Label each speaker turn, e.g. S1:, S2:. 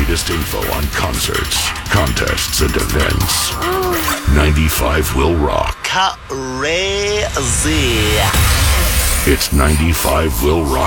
S1: latest info on concerts, contests, and events. 95 will rock.
S2: Crazy.
S1: It's 95 will rock